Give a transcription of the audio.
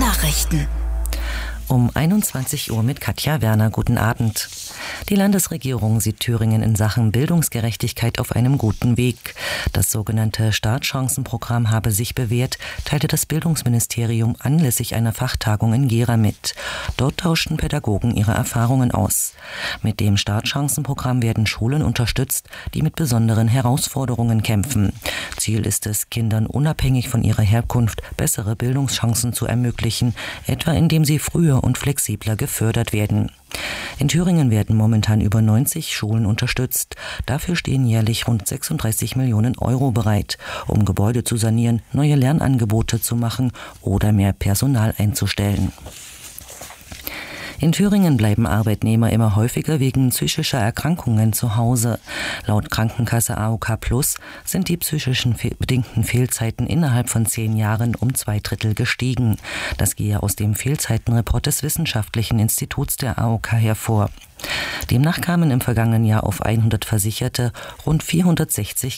Nachrichten. Um 21 Uhr mit Katja Werner. Guten Abend. Die Landesregierung sieht Thüringen in Sachen Bildungsgerechtigkeit auf einem guten Weg. Das sogenannte Startchancenprogramm habe sich bewährt, teilte das Bildungsministerium anlässlich einer Fachtagung in Gera mit. Dort tauschten Pädagogen ihre Erfahrungen aus. Mit dem Startchancenprogramm werden Schulen unterstützt, die mit besonderen Herausforderungen kämpfen. Ziel ist es, Kindern unabhängig von ihrer Herkunft bessere Bildungschancen zu ermöglichen, etwa indem sie früher und flexibler gefördert werden. In Thüringen werden momentan über 90 Schulen unterstützt. Dafür stehen jährlich rund 36 Millionen Euro bereit, um Gebäude zu sanieren, neue Lernangebote zu machen oder mehr Personal einzustellen. In Thüringen bleiben Arbeitnehmer immer häufiger wegen psychischer Erkrankungen zu Hause. Laut Krankenkasse AOK Plus sind die psychischen bedingten Fehlzeiten innerhalb von 10 Jahren um 2/3 gestiegen. Das gehe aus dem Fehlzeitenreport des Wissenschaftlichen Instituts der AOK hervor. Demnach kamen im vergangenen Jahr auf 100 Versicherte rund 460